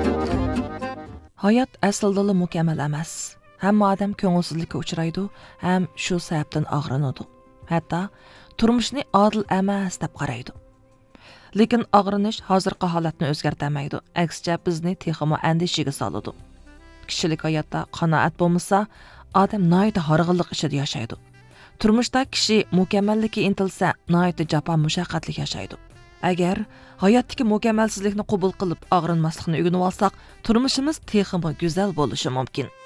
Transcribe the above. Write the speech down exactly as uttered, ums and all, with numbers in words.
Hayot aslida mukammal emas. Hamma odam ko'ngilsizlikka uchraydi, ham shu sababdan og'rinadi. Hatto turmushni adil emas deb qaraydi. Lekin og'rinish hozirgi holatni o'zgartirmaydi. Aksicha bizni texmo andishiga soladi. Kishilik hayotda qanoat bo'lmasa, odam noyda horg'inlik ichida yashaydi. Turmushda kishi mukammallikka intilsa, noyda jafo mushaqqatli yashaydi. Agar hayotdagi mukammalsizlikni qabul qilib, og'rinmaslikni o'rganib olsak, turmushimiz texmo go'zal bo'lishi mumkin.